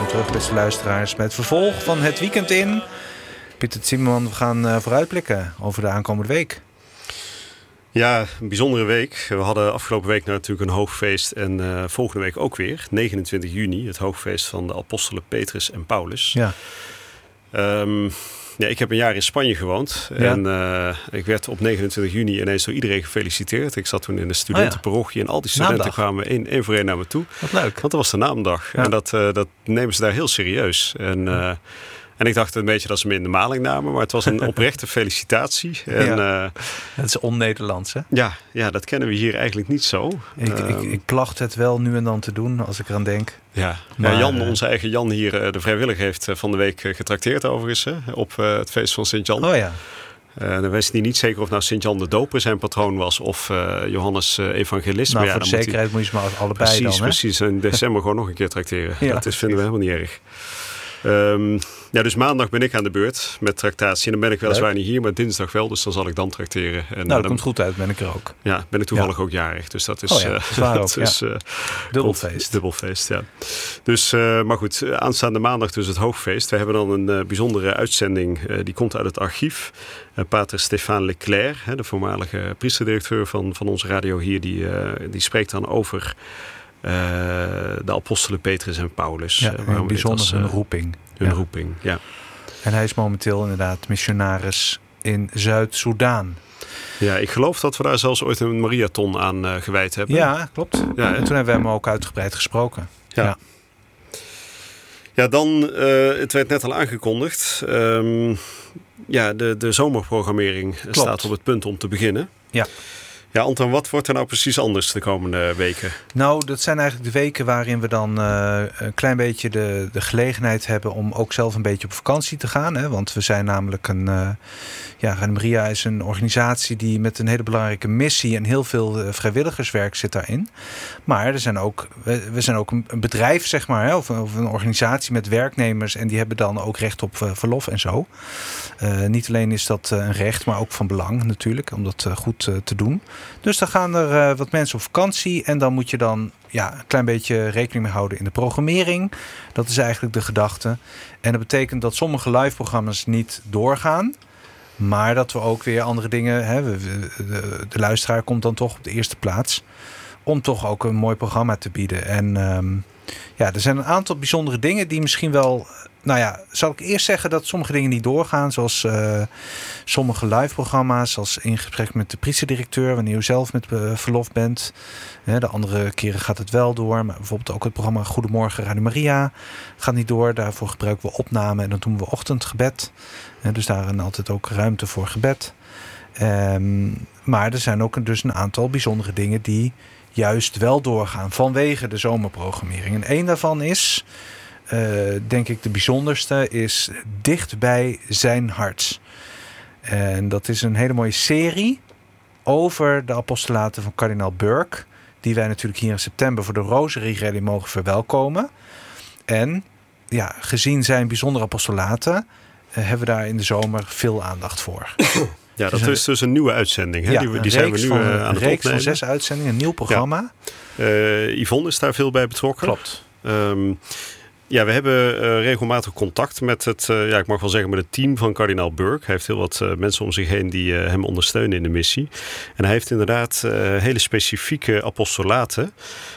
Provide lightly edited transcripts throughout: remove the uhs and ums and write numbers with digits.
Welkom terug, beste luisteraars, met het vervolg van het weekend in. Pieter Timmerman, we gaan vooruitblikken over de aankomende week. Ja, een bijzondere week. We hadden afgelopen week natuurlijk een hoogfeest en volgende week ook weer, 29 juni, het hoogfeest van de apostelen Petrus en Paulus. Ja. Ja, ik heb een jaar in Spanje gewoond. Ja. En ik werd op 29 juni ineens door iedereen gefeliciteerd. Ik zat toen in de studentenparochie en al die studenten kwamen één voor één naar me toe. Wat leuk. Want dat was de naamdag. Ja. En dat nemen ze daar heel serieus. En ik dacht een beetje dat ze me in de maling namen. Maar het was een oprechte felicitatie. En, dat is on-Nederlands, hè? Ja, dat kennen we hier eigenlijk niet zo. Ik placht het wel nu en dan te doen, als ik eraan denk. Ja, maar Jan, onze eigen Jan hier, de vrijwilliger, heeft van de week getrakteerd overigens. Op het feest van Sint-Jan. Oh ja. Dan wist hij niet zeker of nou Sint-Jan de Doper zijn patroon was of Johannes Evangelist. Nou, maar voor de zekerheid moet je ze maar allebei dan. Precies. In december gewoon nog een keer trakteren. Ja, dat vinden we helemaal niet erg. Dus maandag ben ik aan de beurt met tractatie. En dan ben ik weliswaar niet hier, maar dinsdag wel. Dus dan zal ik dan trakteren. En, dat komt goed uit, ben ik er ook. Ja, ben ik toevallig ook jarig. Dus dat is, dubbelfeest. Dubbelfeest, ja. Dus, maar goed, aanstaande maandag dus het hoogfeest. We hebben dan een bijzondere uitzending. Die komt uit het archief. Pater Stéphane Leclerc, de voormalige priesterdirecteur van onze radio hier. Die spreekt dan over de apostelen Petrus en Paulus. Ja, bijzonder hun roeping. Hun roeping, ja. En hij is momenteel inderdaad missionaris in Zuid-Soedan. Ja, ik geloof dat we daar zelfs ooit een Mariathon aan gewijd hebben. Ja, klopt. Ja, en toen hebben we hem ook uitgebreid gesproken. Ja, dan, het werd net al aangekondigd. De zomerprogrammering staat op het punt om te beginnen. Ja. Ja, Anton, wat wordt er nou precies anders de komende weken? Nou, dat zijn eigenlijk de weken waarin we dan een klein beetje de gelegenheid hebben om ook zelf een beetje op vakantie te gaan. Hè? Want we zijn namelijk Radio Maria is een organisatie die met een hele belangrijke missie en heel veel vrijwilligerswerk zit daarin. Maar we zijn ook een bedrijf, zeg maar, hè? Of een organisatie met werknemers en die hebben dan ook recht op verlof en zo. Niet alleen is dat een recht, maar ook van belang natuurlijk, om dat goed te doen. Dus dan gaan er wat mensen op vakantie en dan moet je dan een klein beetje rekening mee houden in de programmering. Dat is eigenlijk de gedachte. En dat betekent dat sommige live programma's niet doorgaan. Maar dat we ook weer andere dingen... De luisteraar komt dan toch op de eerste plaats. Om toch ook een mooi programma te bieden. En er zijn een aantal bijzondere dingen die misschien wel... zal ik eerst zeggen dat sommige dingen niet doorgaan. Zoals sommige live programma's. Zoals in gesprek met de priesterdirecteur. Wanneer u zelf met verlof bent. De andere keren gaat het wel door. Maar bijvoorbeeld ook het programma Goedemorgen Radio Maria gaat niet door. Daarvoor gebruiken we opname. En dan doen we ochtendgebed. Dus daarin altijd ook ruimte voor gebed. Maar er zijn ook dus een aantal bijzondere dingen die juist wel doorgaan. Vanwege de zomerprogrammering. En één daarvan is... denk ik de bijzonderste is Dicht bij zijn hart. En dat is een hele mooie serie over de apostolaten van kardinaal Burke, die wij natuurlijk hier in september voor de Rosary Rally mogen verwelkomen. En gezien zijn bijzondere apostolaten hebben we daar in de zomer veel aandacht voor. Ja, dat is dus een nieuwe uitzending. Hè? Ja, die zijn we nu aan het opnemen. Een reeks van 6 uitzendingen, een nieuw programma. Yvonne is daar veel bij betrokken. Klopt. We hebben regelmatig contact met ik mag wel zeggen met het team van kardinaal Burke. Hij heeft heel wat mensen om zich heen die hem ondersteunen in de missie. En hij heeft inderdaad hele specifieke apostolaten.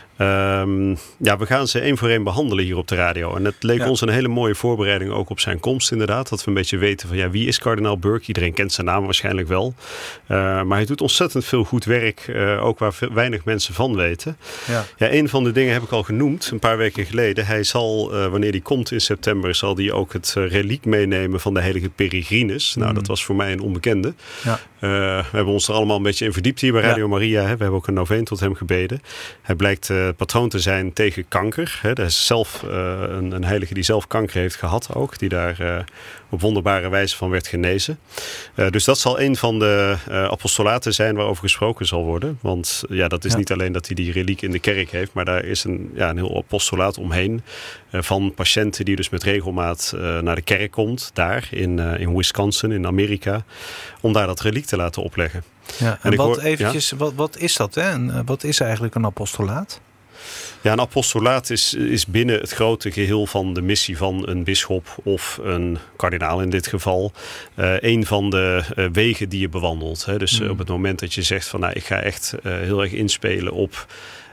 We gaan ze één voor één behandelen hier op de radio. En het leek ons een hele mooie voorbereiding ook op zijn komst inderdaad. Dat we een beetje weten van wie is kardinaal Burke? Iedereen kent zijn naam waarschijnlijk wel. Maar hij doet ontzettend veel goed werk. Ook waar weinig mensen van weten. Ja, een van de dingen heb ik al genoemd een paar weken geleden. Hij zal, wanneer hij komt in september, zal hij ook het reliek meenemen van de heilige Peregrinus. Nou, dat was voor mij een onbekende. Ja. We hebben ons er allemaal een beetje in verdiept hier bij Radio Maria. Hè. We hebben ook een noveen tot hem gebeden. Hij blijkt patroon te zijn tegen kanker. Hè. Dat is zelf een heilige die zelf kanker heeft gehad ook. Die daar op wonderbare wijze van werd genezen. Dus dat zal een van de apostolaten zijn waarover gesproken zal worden. Want dat is niet alleen dat hij die reliek in de kerk heeft. Maar daar is een heel apostolaat omheen. Van patiënten die dus met regelmaat naar de kerk komt. Daar in Wisconsin in Amerika. Om daar dat reliek te laten opleggen. Ja, en wat is dat? Hè? En wat is eigenlijk een apostolaat? Ja, een apostolaat is binnen het grote geheel van de missie van een bisschop of een kardinaal in dit geval. Een van de wegen die je bewandelt. Hè. Dus op het moment dat je zegt van ik ga echt heel erg inspelen op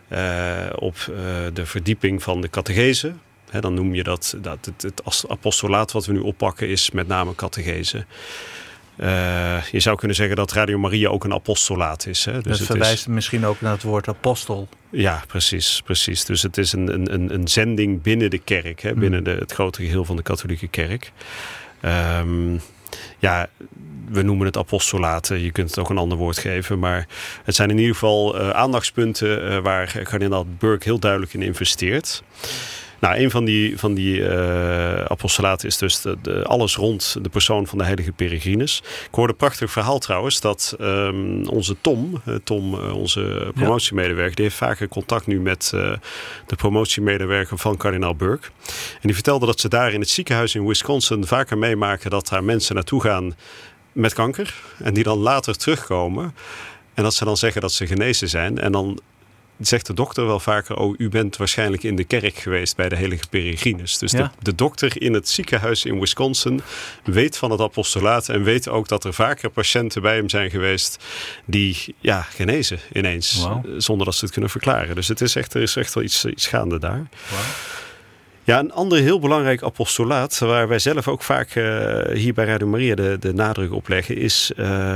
de verdieping van de catechese. Hè, dan noem je dat het apostolaat wat we nu oppakken is met name catechese. Je zou kunnen zeggen dat Radio Maria ook een apostolaat is. Hè? Dus dat verwijst misschien ook naar het woord apostel. Ja, precies. Dus het is een zending binnen de kerk. Hè? Binnen het grote geheel van de katholieke kerk. We noemen het apostolaat. Je kunt het ook een ander woord geven. Maar het zijn in ieder geval aandachtspunten waar kardinaal Burke heel duidelijk in investeert. Nou, een van die apostolaten is dus alles rond de persoon van de heilige Peregrinus. Ik hoorde een prachtig verhaal trouwens dat onze Tom, onze promotiemedewerker, die heeft vaker contact nu met de promotiemedewerker van kardinaal Burke. En die vertelde dat ze daar in het ziekenhuis in Wisconsin vaker meemaken dat daar mensen naartoe gaan met kanker. En die dan later terugkomen. En dat ze dan zeggen dat ze genezen zijn. En dan zegt de dokter wel vaker, u bent waarschijnlijk in de kerk geweest bij de heilige Peregrinus. Dus de dokter in het ziekenhuis in Wisconsin weet van het apostolaat en weet ook dat er vaker patiënten bij hem zijn geweest die genezen ineens. Wow. Zonder dat ze het kunnen verklaren. Dus er is echt wel iets gaande daar. Wow. Ja, een ander heel belangrijk apostolaat, waar wij zelf ook vaak hier bij Radio Maria de nadruk op leggen, is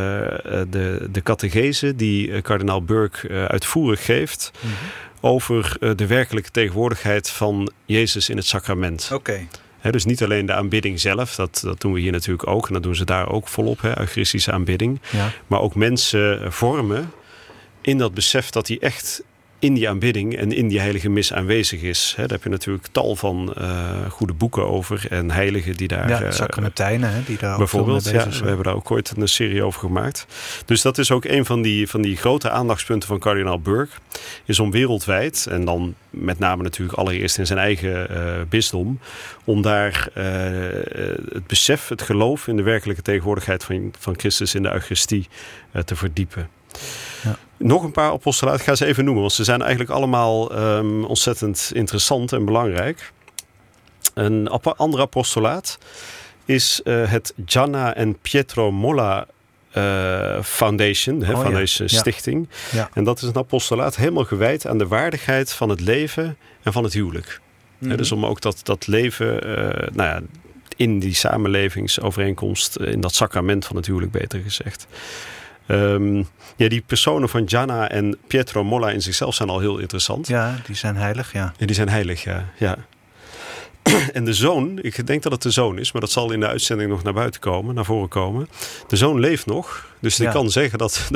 de catechese die kardinaal Burke uitvoerig geeft over de werkelijke tegenwoordigheid van Jezus in het sacrament. Oké. Dus niet alleen de aanbidding zelf, dat doen we hier natuurlijk ook. En dat doen ze daar ook volop, eucharistische aanbidding. Ja. Maar ook mensen vormen in dat besef dat hij echt in die aanbidding en in die heilige mis aanwezig is. Daar heb je natuurlijk tal van goede boeken over en heiligen die daar... Ja, sacramentijnen, die daar bijvoorbeeld, ook bezig zijn. We hebben daar ook ooit een serie over gemaakt. Dus dat is ook een van die grote aandachtspunten van kardinaal Burke. Is om wereldwijd, en dan met name natuurlijk allereerst in zijn eigen bisdom, om daar het besef, het geloof in de werkelijke tegenwoordigheid van Christus in de Eucharistie te verdiepen. Ja. Nog een paar apostolaten, ik ga ze even noemen, want ze zijn eigenlijk allemaal ontzettend interessant en belangrijk. Een ander apostolaat is het Gianna en Pietro Molla Foundation, Foundation Stichting. Ja. En dat is een apostolaat helemaal gewijd aan de waardigheid van het leven en van het huwelijk. Dus om ook dat leven in die samenlevingsovereenkomst, in dat sacrament van het huwelijk beter gezegd. Die personen van Gianna en Pietro Molla in zichzelf zijn al heel interessant. Ja, die zijn heilig, ja. Ja, die zijn heilig, ja. En de zoon, ik denk dat het de zoon is, maar dat zal in de uitzending nog naar voren komen. De zoon leeft nog, dus die kan zeggen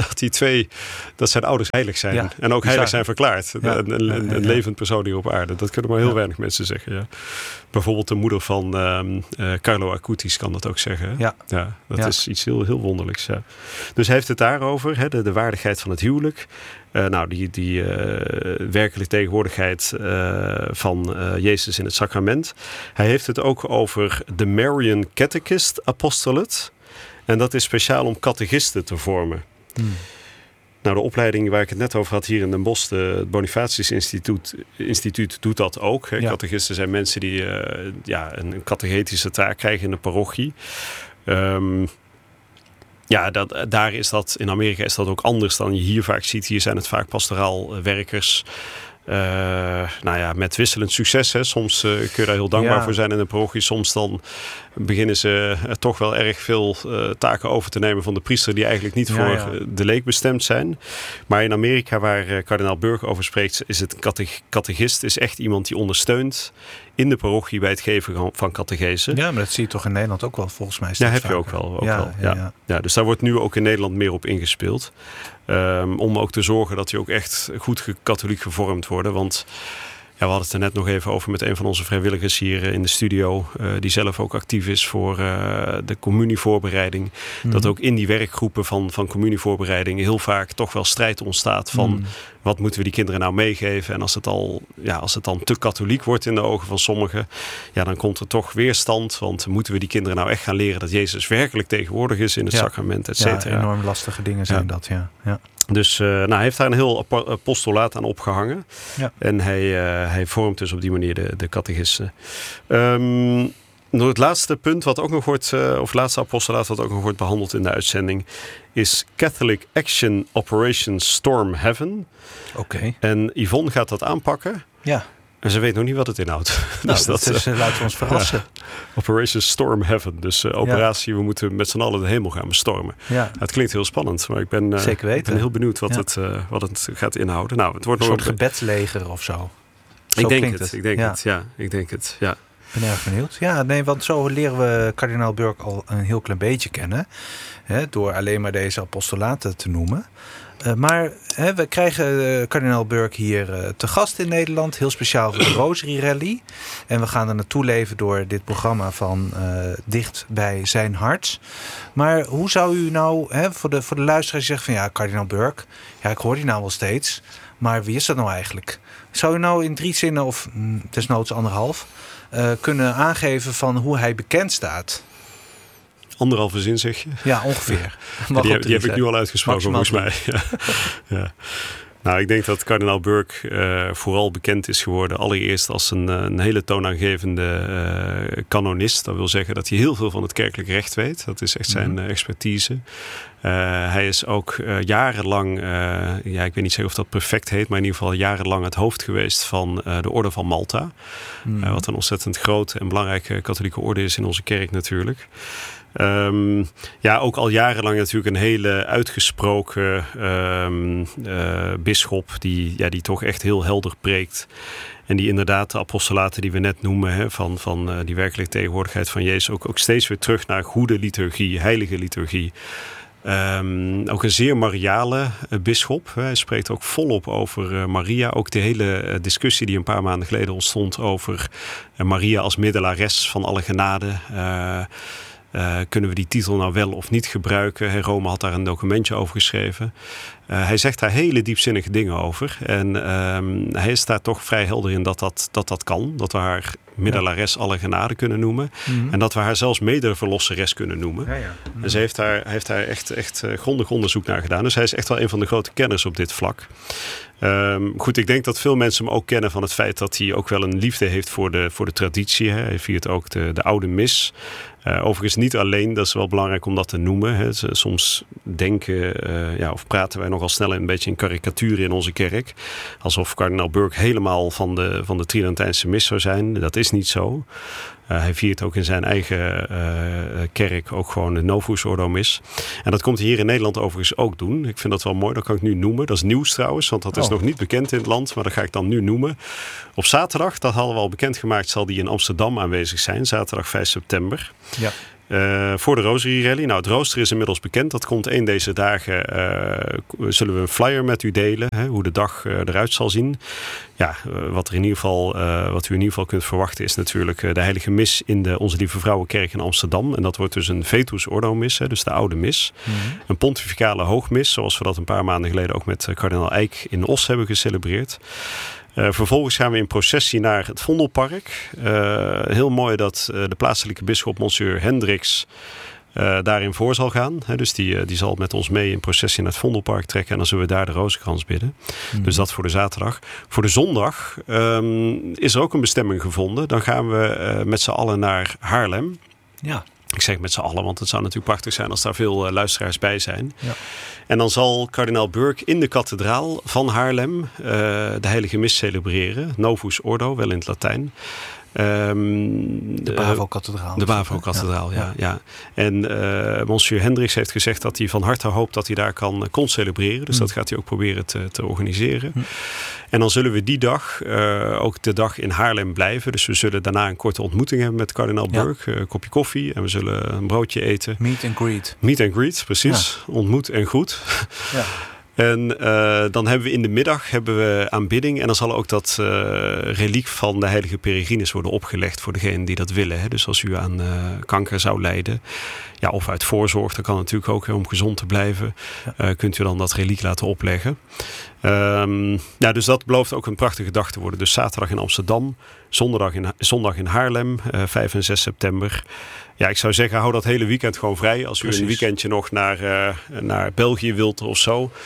dat zijn ouders heilig zijn. Ja, en ook heilig zijn verklaard. Ja. Een levend persoon hier op aarde. Dat kunnen maar heel weinig mensen zeggen. Ja. Bijvoorbeeld de moeder van Carlo Acutis kan dat ook zeggen. Hè? Ja, dat is iets heel, heel wonderlijks. Ja. Dus hij heeft het daarover, de waardigheid van het huwelijk. Die werkelijke tegenwoordigheid van Jezus in het sacrament. Hij heeft het ook over de Marian Catechist Apostolate. En dat is speciaal om catechisten te vormen. Nou, de opleiding waar ik het net over had hier in Den Bosch, het Bonifatius Instituut doet dat ook. Ja. Catechisten zijn mensen die een catechetische taak krijgen in de parochie. Daar is dat, in Amerika is dat ook anders dan je hier vaak ziet. Hier zijn het vaak pastoraal werkers. Met wisselend succes. Hè. Soms kun je daar heel dankbaar voor zijn in de parochie. Soms dan beginnen ze toch wel erg veel taken over te nemen van de priester die eigenlijk niet voor de leek bestemd zijn. Maar in Amerika, waar kardinaal Burke over spreekt, is het catechist is echt iemand die ondersteunt in de parochie bij het geven van catechese. Ja, maar dat zie je toch in Nederland ook wel, volgens mij. Ja, heb je ook wel. Ja, dus daar wordt nu ook in Nederland meer op ingespeeld. Om ook te zorgen dat die ook echt goed katholiek gevormd worden. Want we hadden het er net nog even over met een van onze vrijwilligers hier in de studio. Die zelf ook actief is voor de communievoorbereiding. Dat ook in die werkgroepen van communievoorbereiding heel vaak toch wel strijd ontstaat van wat moeten we die kinderen nou meegeven. En als het dan te katholiek wordt in de ogen van sommigen, dan komt er toch weerstand. Want moeten we die kinderen nou echt gaan leren dat Jezus werkelijk tegenwoordig is in het sacrament, et cetera. Ja, enorm lastige dingen zijn dat, ja. Dus hij heeft daar een heel apostolaat aan opgehangen. Ja. En hij vormt dus op die manier de catechisten. Het laatste punt wat ook nog wordt, of het laatste apostolaat wat ook nog wordt behandeld in de uitzending, is Catholic Action Operation Storm Heaven. Oké. En Yvonne gaat dat aanpakken. Ja. En ze weet nog niet wat het inhoudt. Nou, dus laten we ons verrassen. Ja. Operation Storm Heaven. Dus operatie, we moeten met z'n allen de hemel gaan bestormen. Ja. Het klinkt heel spannend, maar ik ben heel benieuwd wat het gaat inhouden. Nou, het wordt een nog soort gebedsleger of zo. Ik denk het. Ik ben erg benieuwd. Ja, nee, want zo leren we kardinaal Burke al een heel klein beetje kennen. Door alleen maar deze apostolaten te noemen. Maar we krijgen kardinaal Burke hier te gast in Nederland. Heel speciaal voor de Rosary Rally. En we gaan er naartoe leven door dit programma van Dicht bij zijn hart. Maar hoe zou u nou, voor de luisteraars zeggen van ja, kardinaal Burke, ja, ik hoor die nou wel steeds. Maar wie is dat nou eigenlijk? Zou u nou in 3 zinnen of desnoods 1,5 kunnen aangeven van hoe hij bekend staat? 1,5 zin zeg je? Ja, ongeveer. Die heb ik nu al uitgesproken volgens mij. Ja. Nou, ik denk dat kardinaal Burke vooral bekend is geworden allereerst als een hele toonaangevende kanonist. Dat wil zeggen dat hij heel veel van het kerkelijk recht weet. Dat is echt zijn expertise. Hij is ook jarenlang, ik weet niet zeker of dat perfect heet, maar in ieder geval jarenlang het hoofd geweest van de Orde van Malta. Wat een ontzettend grote en belangrijke katholieke orde is in onze kerk natuurlijk. Ook al jarenlang natuurlijk een hele uitgesproken bisschop die toch echt heel helder preekt. En die inderdaad de apostolaten die we net noemen, van die werkelijke tegenwoordigheid van Jezus, ook steeds weer terug naar goede liturgie, heilige liturgie. Ook een zeer mariale bisschop. Hij spreekt ook volop over Maria. Ook de hele discussie die een paar maanden geleden ontstond over Maria als middelares van alle genade. Kunnen we die titel nou wel of niet gebruiken? Rome had daar een documentje over geschreven. Hij zegt daar hele diepzinnige dingen over. En hij is daar toch vrij helder in dat kan. Dat we haar middelares alle genade kunnen noemen. Mm-hmm. En dat we haar zelfs mederverlosseres kunnen noemen. Ja. Mm-hmm. En hij heeft daar echt grondig onderzoek naar gedaan. Dus hij is echt wel een van de grote kenners op dit vlak. Goed, ik denk dat veel mensen hem ook kennen van het feit dat hij ook wel een liefde heeft voor de traditie. Hè. Hij viert ook de oude mis. Overigens niet alleen, dat is wel belangrijk om dat te noemen. Hè. Soms denken of praten wij nogal snel een beetje in karikaturen in onze kerk. Alsof kardinaal Burke helemaal van de Tridentijnse mis zou zijn. Dat is niet zo. Hij viert ook in zijn eigen kerk ook gewoon de Novus Ordo mis. En dat komt hij hier in Nederland overigens ook doen. Ik vind dat wel mooi, dat kan ik nu noemen. Dat is nieuws trouwens, want dat is nog niet bekend in het land. Maar dat ga ik dan nu noemen. Op zaterdag, dat hadden we al bekendgemaakt, zal hij in Amsterdam aanwezig zijn. Zaterdag 5 september. Ja. Voor de Rosary Rally. Nou, het rooster is inmiddels bekend. Dat komt een deze dagen. Zullen we een flyer met u delen. Hoe de dag eruit zal zien. Ja, wat u in ieder geval kunt verwachten is natuurlijk de heilige mis in de Onze Lieve Vrouwenkerk in Amsterdam. En dat wordt dus een Vetus Ordo mis, dus de oude mis. Mm-hmm. Een pontificale hoogmis, zoals we dat een paar maanden geleden ook met kardinaal Eijk in Os hebben gecelebreerd. Vervolgens gaan we in processie naar het Vondelpark. Heel mooi dat de plaatselijke bisschop Monsieur Hendricks daarin voor zal gaan. Dus die zal met ons mee in processie naar het Vondelpark trekken. En dan zullen we daar de rozenkrans bidden. Mm. Dus dat voor de zaterdag. Voor de zondag is er ook een bestemming gevonden. Dan gaan we met z'n allen naar Haarlem. Ja. Ik zeg met z'n allen, want het zou natuurlijk prachtig zijn als daar veel luisteraars bij zijn. Ja. En dan zal kardinaal Burke in de kathedraal van Haarlem de heilige mis celebreren. Novus Ordo, wel in het Latijn. De Bavo-kathedraal. De Bavo-kathedraal, ja. En Monsieur Hendricks heeft gezegd dat hij van harte hoopt dat hij daar kan celebreren. Dus dat gaat hij ook proberen te organiseren. En dan zullen we die dag ook de dag in Haarlem blijven. Dus we zullen daarna een korte ontmoeting hebben met kardinaal Burke. Een kopje koffie en we zullen een broodje eten. Meet and greet. Meet and greet, precies. Ja. Ontmoet en groet. Ja. En dan hebben we in de middag aanbidding. En dan zal ook dat reliek van de heilige Peregrinus worden opgelegd voor degenen die dat willen. Hè. Dus als u aan kanker zou lijden, of uit voorzorg, dat kan natuurlijk ook om gezond te blijven, kunt u dan dat reliek laten opleggen. Dus dat belooft ook een prachtige dag te worden. Dus zaterdag in Amsterdam, zondag in Haarlem, 5 en 6 september. Ja, ik zou zeggen, hou dat hele weekend gewoon vrij. Als u een weekendje nog naar België wilt of zo.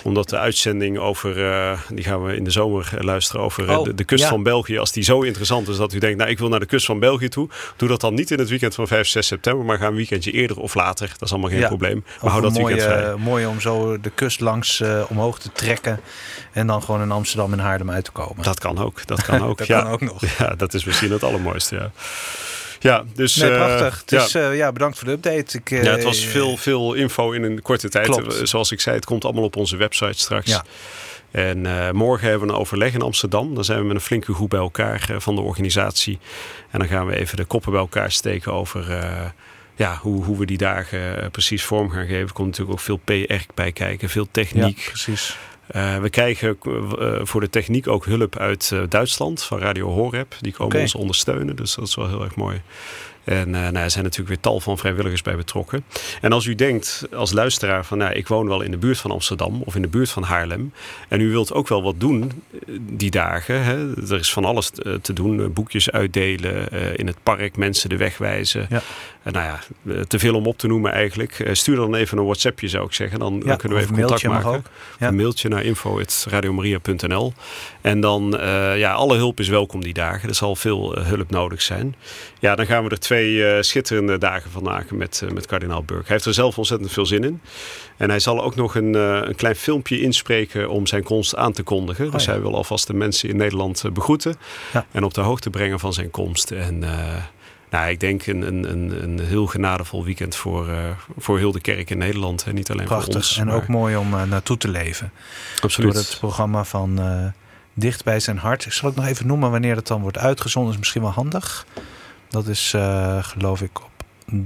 Omdat de uitzending over, die gaan we in de zomer luisteren, over de kust van België. Als die zo interessant is dat u denkt, nou ik wil naar de kust van België toe. Doe dat dan niet in het weekend van 5, 6 september. Maar ga een weekendje eerder of later. Dat is allemaal geen probleem. Maar hou dat weekend vrij. Mooi om zo de kust langs omhoog te trekken. En dan gewoon in Amsterdam en Haarlem uit te komen. Dat kan ook. Dat kan ook. Dat kan ook nog. Ja, dat is misschien het allermooiste. Ja. Ja, dus, prachtig. Dus bedankt voor de update. Het was veel info in een korte tijd. Klopt. Zoals ik zei, het komt allemaal op onze website straks. Ja. En morgen hebben we een overleg in Amsterdam. Dan zijn we met een flinke groep bij elkaar van de organisatie. En dan gaan we even de koppen bij elkaar steken over hoe we die dagen precies vorm gaan geven. Er komt natuurlijk ook veel PR bij kijken, veel techniek. Ja, precies. We krijgen voor de techniek ook hulp uit Duitsland van Radio Horeb. Die komen ons ondersteunen, dus dat is wel heel erg mooi. En er zijn natuurlijk weer tal van vrijwilligers bij betrokken. En als u denkt als luisteraar van ik woon wel in de buurt van Amsterdam of in de buurt van Haarlem. En u wilt ook wel wat doen die dagen. Hè? Er is van alles te doen. Boekjes uitdelen, in het park mensen de weg wijzen. Ja. Te veel om op te noemen eigenlijk. Stuur dan even een WhatsAppje zou ik zeggen. Dan kunnen we even contact maken. Ja. Een mailtje naar info@radiomaria.nl. En dan, alle hulp is welkom die dagen. Er zal veel hulp nodig zijn. Ja, dan gaan we er 2 schitterende dagen van maken met kardinaal Burke. Hij heeft er zelf ontzettend veel zin in. En hij zal ook nog een klein filmpje inspreken om zijn komst aan te kondigen. Dus hij wil alvast de mensen in Nederland begroeten. Ja. En op de hoogte brengen van zijn komst. En ik denk een heel genadevol weekend voor heel de kerk in Nederland. En niet alleen prachtig. Voor ons. En ook mooi om naartoe te leven. Absoluut. Door het programma van Dicht bij zijn hart. Zal ik nog even noemen wanneer dat dan wordt uitgezonden? Is misschien wel handig. Dat is geloof ik op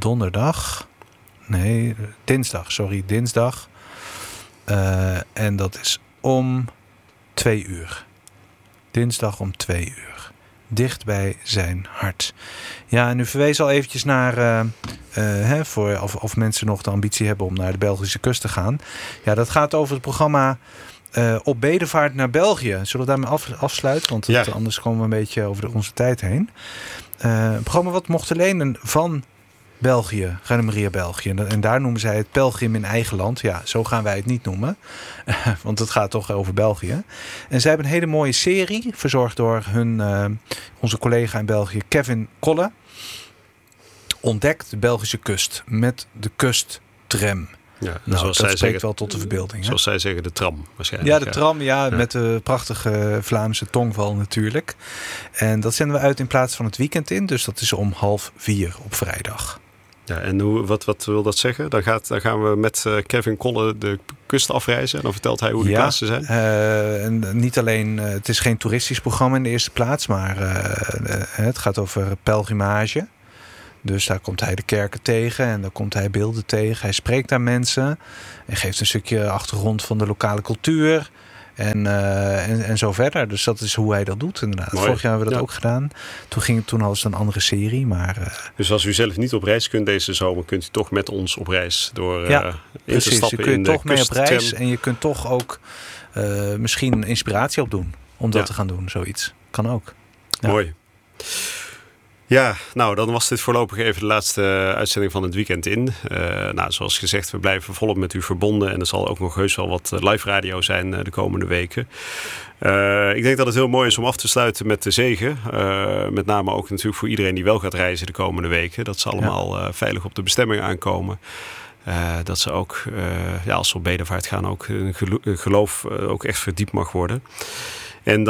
dinsdag. En dat is om 2 uur. Dinsdag om 2 uur. Dicht bij zijn hart. Ja, en u verwees al eventjes naar of mensen nog de ambitie hebben om naar de Belgische kust te gaan. Ja, dat gaat over het programma Op bedevaart naar België. Zullen we daarmee afsluiten? Want anders komen we een beetje over onze tijd heen. Een programma wat mocht lenen van België, Radio Maria België. En daar noemen zij het pelgrim in eigen land. Ja, zo gaan wij het niet noemen. Want het gaat toch over België. En zij hebben een hele mooie serie, verzorgd door onze collega in België, Kevin Kolle. Ontdekt de Belgische kust met de kusttram. Ja, dat spreekt wel tot de verbeelding. Zoals zij zeggen, de tram waarschijnlijk. Ja, de tram, met de prachtige Vlaamse tongval natuurlijk. En dat zenden we uit in plaats van het weekend in. Dus dat is om 3:30 op vrijdag. Ja, en wat wil dat zeggen? Dan gaan we met Kevin Kolle de kust afreizen. En dan vertelt hij hoe de plaatsen zijn. En niet alleen, het is geen toeristisch programma in de eerste plaats. Maar het gaat over pelgrimage. Dus daar komt hij de kerken tegen en dan komt hij beelden tegen. Hij spreekt daar mensen en geeft een stukje achtergrond van de lokale cultuur en zo verder. Dus dat is hoe hij dat doet inderdaad. Mooi. Vorig jaar hebben we dat ook gedaan. Toen hadden ze een andere serie. Dus als u zelf niet op reis kunt deze zomer, kunt u toch met ons op reis door in te stappen je kunt in toch de mee op reis en je kunt toch ook misschien inspiratie opdoen om dat te gaan doen. Zoiets kan ook. Ja. Mooi. Ja, nou dan was dit voorlopig even de laatste uitzending van het weekend in. Zoals gezegd, we blijven volop met u verbonden. En er zal ook nog heus wel wat live radio zijn de komende weken. Ik denk dat het heel mooi is om af te sluiten met de zegen. Met name ook natuurlijk voor iedereen die wel gaat reizen de komende weken. Dat ze allemaal veilig op de bestemming aankomen. Dat ze ook, als ze op bedevaart gaan, ook hun geloof ook echt verdiept mag worden. En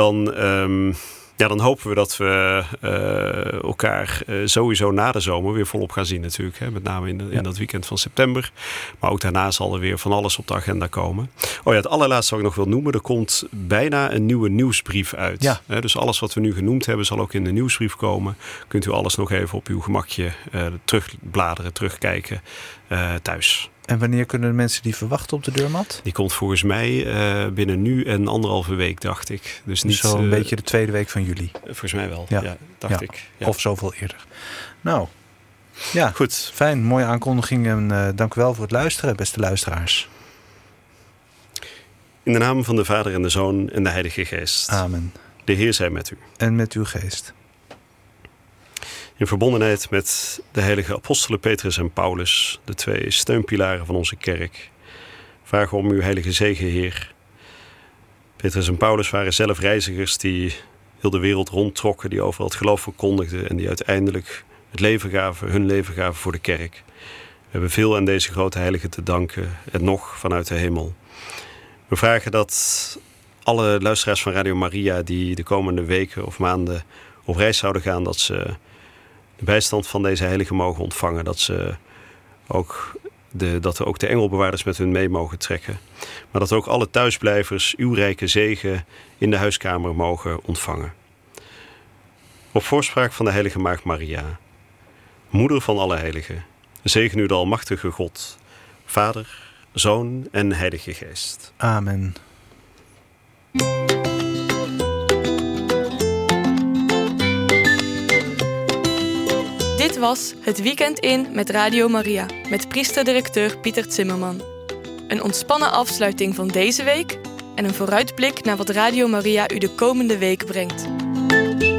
dan hopen we dat we elkaar sowieso na de zomer weer volop gaan zien natuurlijk. Hè? Met name in dat weekend van september. Maar ook daarna zal er weer van alles op de agenda komen. Het allerlaatste wat ik nog wil noemen. Er komt bijna een nieuwe nieuwsbrief uit. Ja. Dus alles wat we nu genoemd hebben zal ook in de nieuwsbrief komen. Kunt u alles nog even op uw gemakje terugbladeren, terugkijken thuis. En wanneer kunnen de mensen die verwachten op de deurmat? Die komt volgens mij binnen nu en 1,5 week, dacht ik. Dus niet zo een beetje de tweede week van juli. Volgens mij wel, dacht ik. Ja. Of zoveel eerder. Nou, ja, goed. Fijn, mooie aankondiging. En dank u wel voor het luisteren, beste luisteraars. In de naam van de Vader en de Zoon en de Heilige Geest. Amen. De Heer zij met u. En met uw geest. In verbondenheid met de heilige apostelen Petrus en Paulus, de 2 steunpilaren van onze kerk, vragen we om uw heilige zegen, Heer, Petrus en Paulus waren zelf reizigers die heel de wereld rondtrokken, die overal het geloof verkondigden en die uiteindelijk hun leven gaven voor de kerk. We hebben veel aan deze grote heiligen te danken en nog vanuit de hemel. We vragen dat alle luisteraars van Radio Maria die de komende weken of maanden op reis zouden gaan, dat ze de bijstand van deze heiligen mogen ontvangen. Dat we ook de engelbewaarders met hun mee mogen trekken. Maar dat ook alle thuisblijvers uw rijke zegen in de huiskamer mogen ontvangen. Op voorspraak van de heilige maagd Maria, moeder van alle heiligen, zegen u de almachtige God, Vader, Zoon en Heilige Geest. Amen. Dit was Het Weekend in met Radio Maria, met priester-directeur Pieter Zimmerman. Een ontspannen afsluiting van deze week en een vooruitblik naar wat Radio Maria u de komende week brengt.